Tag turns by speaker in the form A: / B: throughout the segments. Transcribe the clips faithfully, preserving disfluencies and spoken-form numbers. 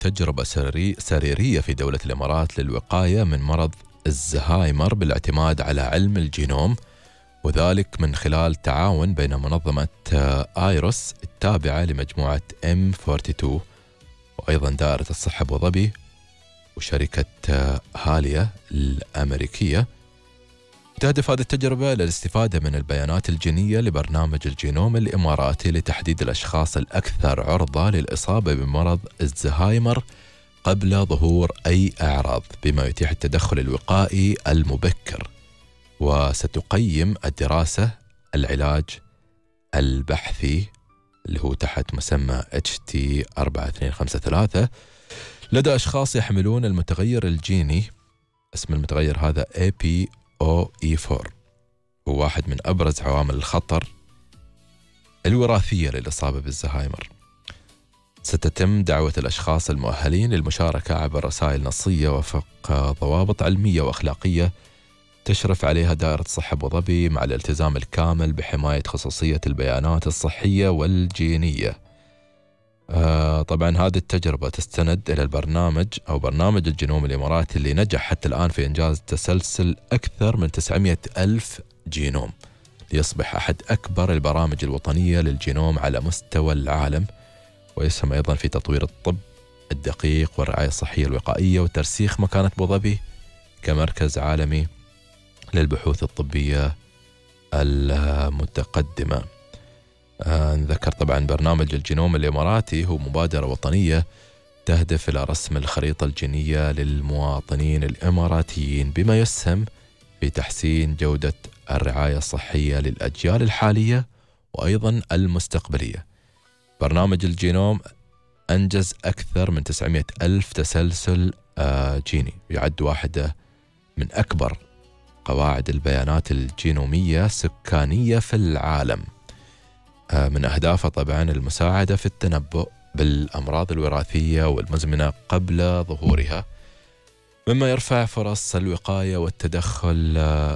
A: تجربة سريري سريرية في دولة الإمارات للوقاية من مرض الزهايمر بالاعتماد على علم الجينوم، وذلك من خلال تعاون بين منظمة آيروس التابعة لمجموعة إم اثنين وأربعين وأيضا دائرة الصحة أبو ظبي وشركة هاليا الأمريكية. تهدف هذه التجربة للاستفادة من البيانات الجينية لبرنامج الجينوم الإماراتي لتحديد الأشخاص الأكثر عرضة للإصابة بمرض الزهايمر قبل ظهور أي أعراض، بما يتيح التدخل الوقائي المبكر. وستقيم الدراسة العلاج البحثي اللي هو تحت مسمى إتش تي أربعة اثنين خمسة ثلاثة لدى أشخاص يحملون المتغير الجيني. اسم المتغير هذا إيه بي أو إي أربعة، هو واحد من أبرز عوامل الخطر الوراثية للإصابة بالزهايمر. ستتم دعوة الأشخاص المؤهلين للمشاركة عبر رسائل نصية وفق ضوابط علمية وأخلاقية تشرف عليها دائرة الصحة أبو ظبي، مع الالتزام الكامل بحماية خصوصية البيانات الصحية والجينية. آه طبعا هذه التجربة تستند إلى البرنامج أو برنامج الجينوم الإماراتي اللي نجح حتى الآن في إنجاز تسلسل أكثر من تسعمئة ألف جينوم، ليصبح أحد أكبر البرامج الوطنية للجينوم على مستوى العالم، ويسهم أيضا في تطوير الطب الدقيق والرعاية الصحية الوقائية وترسيخ مكانة أبو ظبي كمركز عالمي للبحوث الطبية المتقدمة. آه نذكر طبعا برنامج الجينوم الإماراتي هو مبادرة وطنية تهدف إلى رسم الخريطة الجينية للمواطنين الإماراتيين، بما يسهم في تحسين جودة الرعاية الصحية للأجيال الحالية وأيضا المستقبلية. برنامج الجينوم أنجز أكثر من تسعمئة ألف تسلسل آه جيني، يعد واحدة من أكبر قواعد البيانات الجينومية سكانية في العالم. من أهدافه طبعا المساعدة في التنبؤ بالأمراض الوراثية والمزمنة قبل ظهورها، مما يرفع فرص الوقاية والتدخل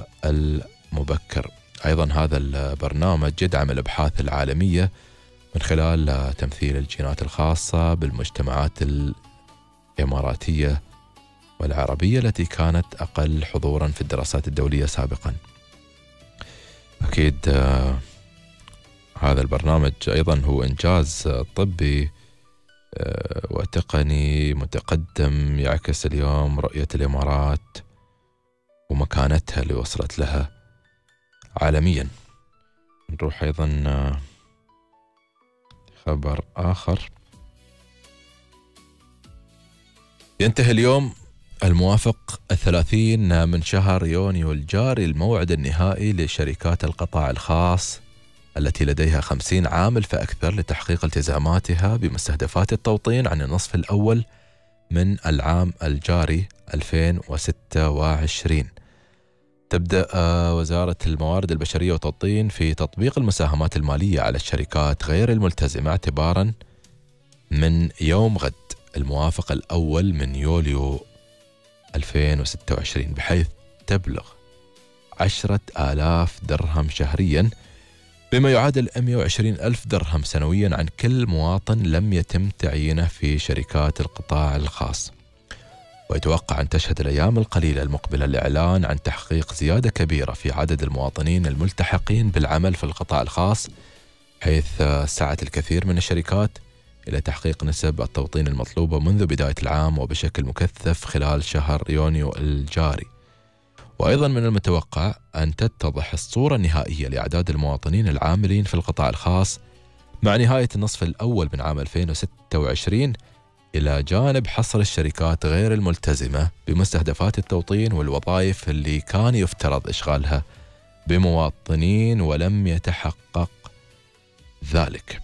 A: المبكر. أيضا هذا البرنامج يدعم الأبحاث العالمية من خلال تمثيل الجينات الخاصة بالمجتمعات الإماراتية والعربية التي كانت أقل حضورا في الدراسات الدولية سابقا. أكيد آه هذا البرنامج أيضا هو إنجاز طبي آه وتقني متقدم يعكس اليوم رؤية الإمارات ومكانتها اللي وصلت لها عالميا. نروح أيضا آه خبر آخر. ينتهي اليوم الموافق الثلاثين من شهر يونيو الجاري الموعد النهائي لشركات القطاع الخاص التي لديها خمسين عامل فأكثر لتحقيق التزاماتها بمستهدفات التوطين عن النصف الأول من العام الجاري ألفين وستة وعشرين. تبدأ وزارة الموارد البشرية والتوطين في تطبيق المساهمات المالية على الشركات غير الملتزمة اعتبارا من يوم غد الموافق الأول من يوليو ألفين وستة وعشرين، بحيث تبلغ عشرة آلاف درهم شهريا، بما يعادل مئة وعشرين ألف درهم سنويا عن كل مواطن لم يتم تعيينه في شركات القطاع الخاص. ويتوقع أن تشهد الأيام القليلة المقبلة الإعلان عن تحقيق زيادة كبيرة في عدد المواطنين الملتحقين بالعمل في القطاع الخاص، حيث سعت الكثير من الشركات إلى تحقيق نسب التوطين المطلوبة منذ بداية العام وبشكل مكثف خلال شهر يونيو الجاري. وأيضا من المتوقع أن تتضح الصورة النهائية لأعداد المواطنين العاملين في القطاع الخاص مع نهاية النصف الأول من عام ألفين وستة وعشرين، إلى جانب حصر الشركات غير الملتزمة بمستهدفات التوطين والوظائف اللي كان يفترض إشغالها بمواطنين ولم يتحقق ذلك.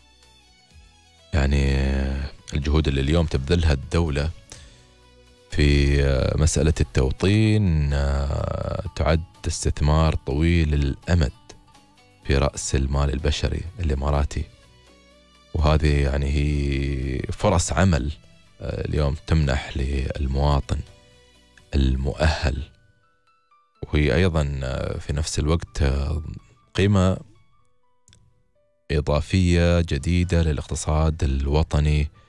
A: يعني الجهود اللي اليوم تبذلها الدولة في مسألة التوطين تعد استثمار طويل الأمد في رأس المال البشري الإماراتي، وهذه يعني هي فرص عمل اليوم تمنح للمواطن المؤهل، وهي أيضا في نفس الوقت قيمة إضافية جديدة للاقتصاد الوطني